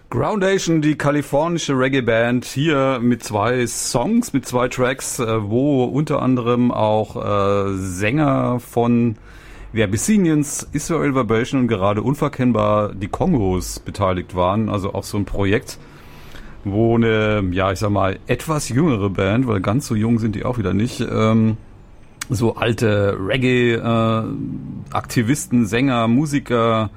Groundation, die kalifornische Reggae-Band, hier mit 2 Songs, mit 2 Tracks, wo unter anderem auch Sänger von The Abyssinians, Israel Vibration und gerade unverkennbar die Kongos beteiligt waren. Also auch so ein Projekt, wo eine, ja ich sag mal, etwas jüngere Band, weil ganz so jung sind die auch wieder nicht, so alte Reggae-Aktivisten, Sänger, Musiker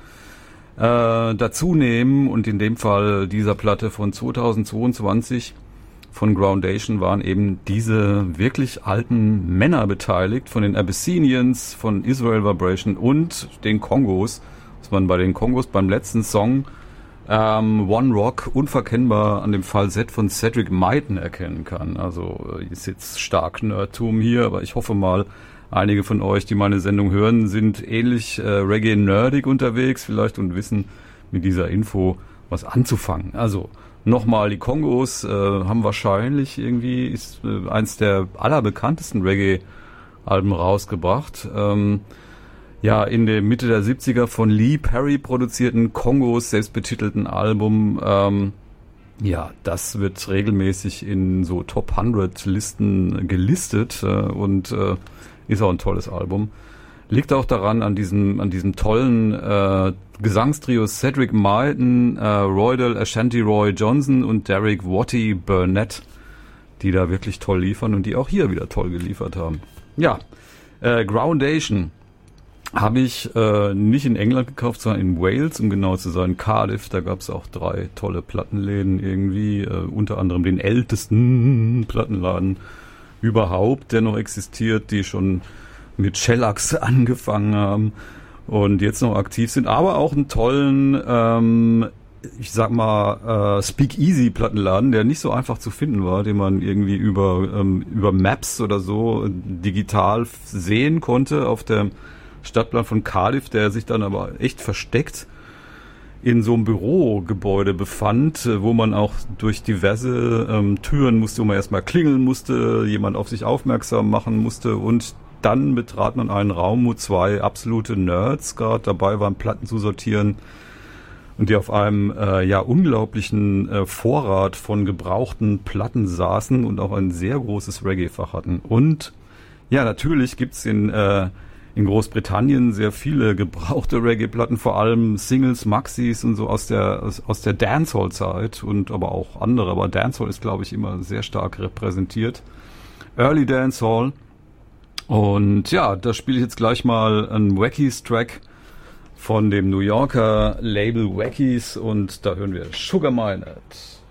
dazu nehmen, und in dem Fall dieser Platte von 2022 von Groundation waren eben diese wirklich alten Männer beteiligt, von den Abyssinians, von Israel Vibration und den Kongos, was man bei den Kongos beim letzten Song One Rock unverkennbar an dem Falsett von Cedric Myton erkennen kann. Also ist jetzt stark Nerdtum hier, aber ich hoffe mal, einige von euch, die meine Sendung hören, sind ähnlich Reggae-nerdig unterwegs vielleicht und wissen mit dieser Info was anzufangen. Also nochmal, die Kongos haben wahrscheinlich irgendwie ist eins der allerbekanntesten Reggae-Alben rausgebracht. Ja, in der Mitte der 70er von Lee Perry produzierten Kongos selbstbetitelten Album. Ja, das wird regelmäßig in so Top 100 Listen gelistet und ist auch ein tolles Album. Liegt auch daran, an diesem tollen Gesangstrio Cedric Myton, Roydell Ashanti Roy Johnson und Derek Watty Burnett, die da wirklich toll liefern und die auch hier wieder toll geliefert haben. Ja, Groundation habe ich nicht in England gekauft, sondern in Wales, um genau zu sein, Cardiff. Da gab es auch 3 tolle Plattenläden irgendwie, unter anderem den ältesten Plattenladen überhaupt, der noch existiert, die schon mit Shellax angefangen haben und jetzt noch aktiv sind, aber auch einen tollen, ich sag mal, Speakeasy-Plattenladen, der nicht so einfach zu finden war, den man irgendwie über Maps oder so digital sehen konnte auf dem Stadtplan von Cardiff, der sich dann aber echt versteckt in so einem Bürogebäude befand, wo man auch durch diverse Türen musste, wo man erstmal klingeln musste, jemand auf sich aufmerksam machen musste, und dann betrat man einen Raum, wo 2 absolute Nerds gerade dabei waren, Platten zu sortieren und die auf einem unglaublichen Vorrat von gebrauchten Platten saßen und auch ein sehr großes Reggae-Fach hatten. Und ja, natürlich gibt's in Großbritannien sehr viele gebrauchte Reggae-Platten, vor allem Singles, Maxis und so aus der Dancehall-Zeit und aber auch andere. Aber Dancehall ist, glaube ich, immer sehr stark repräsentiert. Early Dancehall. Und ja, da spiele ich jetzt gleich mal einen Wackies-Track von dem New Yorker Label Wackies und da hören wir Sugar Minott.